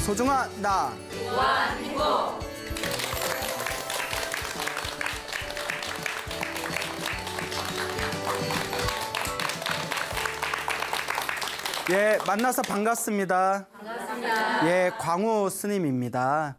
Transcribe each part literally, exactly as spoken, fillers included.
소중한 나 무한 행복. 예, 만나서 반갑습니다. 반갑습니다. 예, 광우 스님입니다.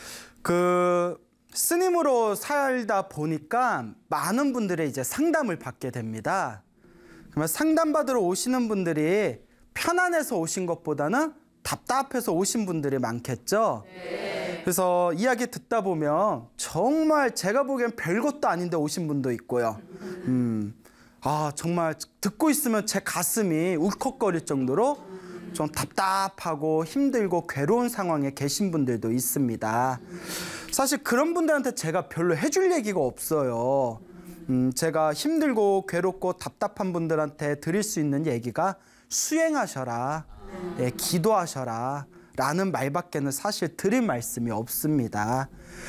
그 스님으로 살다 보니까 많은 분들의 이제 상담을 받게 됩니다. 그러면 상담받으러 오시는 분들이 편안해서 오신 것보다는 답답해서 오신 분들이 많겠죠. 네. 그래서 이야기 듣다 보면 정말 제가 보기엔 별것도 아닌데 오신 분도 있고요. 음, 아 정말 듣고 있으면 제 가슴이 울컥거릴 정도로 좀 답답하고 힘들고 괴로운 상황에 계신 분들도 있습니다. 사실 그런 분들한테 제가 별로 해줄 얘기가 없어요. 음, 제가 힘들고 괴롭고 답답한 분들한테 드릴 수 있는 얘기가 수행하셔라, 예, 기도하셔라 라는 말밖에는 사실 드릴 말씀이 없습니다.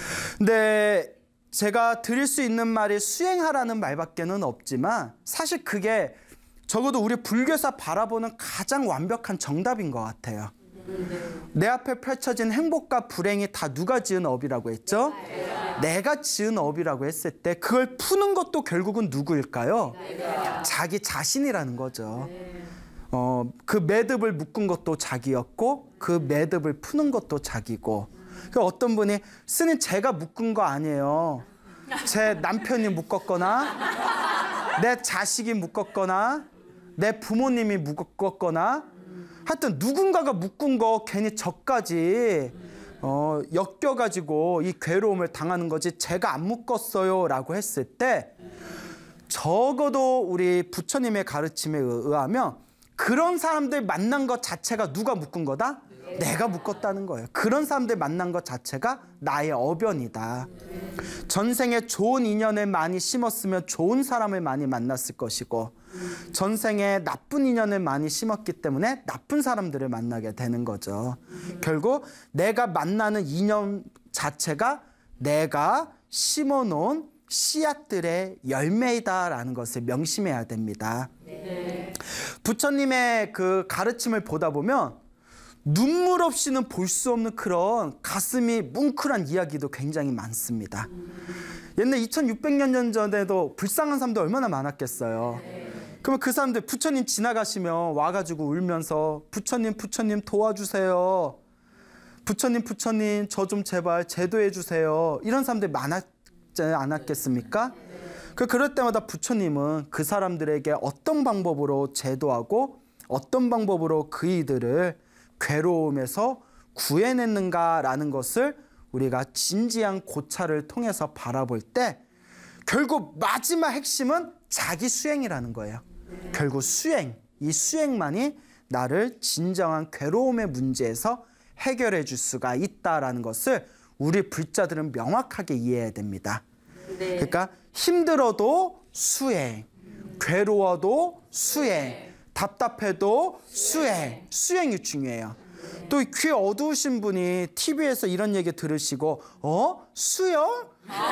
근데 제가 드릴 수 있는 말이 수행하라는 말밖에는 없지만 사실 그게 적어도 우리 불교에서 바라보는 가장 완벽한 정답인 것 같아요. 내 앞에 펼쳐진 행복과 불행이 다 누가 지은 업이라고 했죠? 내가 지은 업이라고 했을 때 그걸 푸는 것도 결국은 누구일까요? 자기 자신이라는 거죠. 어, 그 매듭을 묶은 것도 자기였고 그 매듭을 푸는 것도 자기고. 그 어떤 분이 스님 제가 묶은 거 아니에요. 제 남편이 묶었거나 내 자식이 묶었거나 내 부모님이 묶었거나 하여튼 누군가가 묶은 거 괜히 저까지 어, 엮여가지고 이 괴로움을 당하는 거지 제가 안 묶었어요 라고 했을 때 적어도 우리 부처님의 가르침에 의하면 그런 사람들 만난 것 자체가 누가 묶은 거다? 내가 묶었다는 거예요. 그런 사람들 만난 것 자체가 나의 어변이다. 전생에 좋은 인연을 많이 심었으면 좋은 사람을 많이 만났을 것이고 전생에 나쁜 인연을 많이 심었기 때문에 나쁜 사람들을 만나게 되는 거죠. 결국 내가 만나는 인연 자체가 내가 심어놓은 씨앗들의 열매이다라는 것을 명심해야 됩니다. 네. 부처님의 그 가르침을 보다 보면 눈물 없이는 볼 수 없는 그런 가슴이 뭉클한 이야기도 굉장히 많습니다. 옛날 이천육백 년 전에도 불쌍한 사람도 얼마나 많았겠어요. 그러면 그 사람들 부처님 지나가시면 와가지고 울면서 부처님 부처님 도와주세요. 부처님 부처님 저 좀 제발 제도해 주세요. 이런 사람들 많았지 않았겠습니까? 그 그럴 때마다 부처님은 그 사람들에게 어떤 방법으로 제도하고 어떤 방법으로 그이들을 괴로움에서 구해냈는가라는 것을 우리가 진지한 고찰을 통해서 바라볼 때 결국 마지막 핵심은 자기 수행이라는 거예요. 결국 수행, 이 수행만이 나를 진정한 괴로움의 문제에서 해결해 줄 수가 있다라는 것을 우리 불자들은 명확하게 이해해야 됩니다. 네. 그러니까 힘들어도 수행, 괴로워도 수행, 답답해도 수행, 수행이 중요해요. 또 귀 어두우신 분이 티비에서 이런 얘기 들으시고 어? 수영?